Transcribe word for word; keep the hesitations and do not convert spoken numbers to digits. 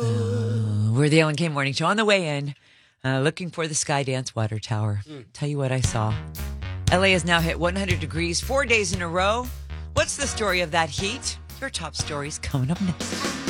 Uh, we're the Ellen K Morning Show on the way in, uh, looking for the Skydance Water Tower. Mm. Tell you what I saw. L A has now hit one hundred degrees four days in a row. What's the story of that heat? Your top stories coming up next.